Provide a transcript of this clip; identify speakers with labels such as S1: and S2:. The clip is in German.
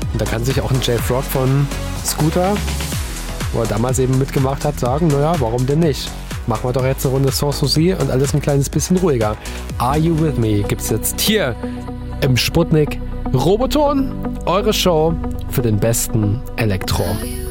S1: Und da kann sich auch ein Jay Frog von Scooter, wo er damals eben mitgemacht hat, sagen, naja, warum denn nicht? Machen wir doch jetzt eine Runde Sans Souci und alles ein kleines bisschen ruhiger. Are You With Me gibt's jetzt hier im Sputnik Roboton, eure Show für den besten Elektro.